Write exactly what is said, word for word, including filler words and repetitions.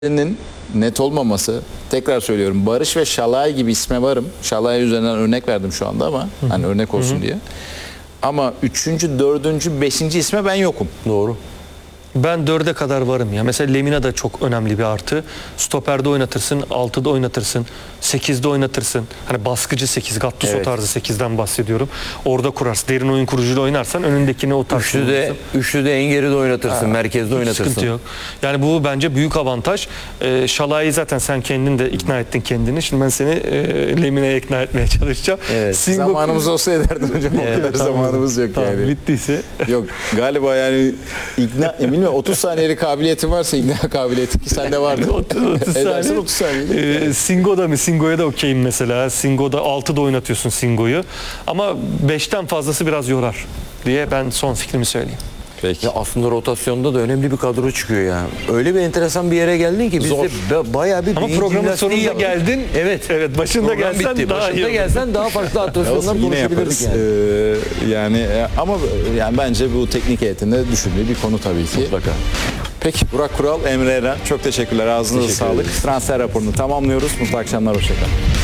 Nin net olmaması, tekrar söylüyorum, Barış ve Şalay gibi isme varım. Şalay üzerinden örnek verdim şu anda ama hani örnek olsun Hı-hı. diye. Ama üçüncü, dördüncü, beşinci isme ben yokum. Doğru. Ben dörde kadar varım ya. Mesela Lemina da çok önemli bir artı. Stoperde oynatırsın, altıda oynatırsın, sekizde oynatırsın. Hani baskıcı sekiz, Gattuso evet. tarzı sekizden bahsediyorum. Orada kurarsın. Derin oyun kurucuyla oynarsan önündekini o tarz Üçlü de, üçlü de en geride oynatırsın, ha, merkezde oynatırsın. Sıkıntı yok. Yani bu bence büyük avantaj. Ee, Şalay'ı zaten sen kendin de ikna ettin kendini. Şimdi ben seni e, Lemina'ya ikna etmeye çalışacağım. Evet. Singo... Zamanımız olsa ederdin hocam. O kadar evet, zamanımız yok tamam, yani. Bittiyse. Yok galiba yani ikna, bilmiyorum otuz saniyelik kabiliyeti varsa ikna kabiliyeti ki sende vardı. otuz saniye. otuz saniye. Ee, Singo'da mı? Singo'ya da okeyim mesela. Singo'da altıda oynatıyorsun Singo'yu. Ama beşten fazlası biraz yorar diye ben son fikrimi söyleyeyim. Peki. Ya aslında rotasyonda da önemli bir kadro çıkıyor ya. Öyle bir enteresan bir yere geldin ki biz Zor. de bayağı bir ama programın sonunda geldin. Evet. Evet, başında Program gelsen bitti. daha başında iyi. gelsen daha farklı atraksiyonlar konuşabilirdik yani. Ee, yani ama yani bence bu teknik heyetinde düşündüğü bir konu tabii ki. Mutlaka. Peki Burak Kural, Emre Eren çok teşekkürler. Ağzınıza Teşekkür sağlık. ederiz. Transfer raporunu tamamlıyoruz. Mutlu akşamlar, hoşça kalın.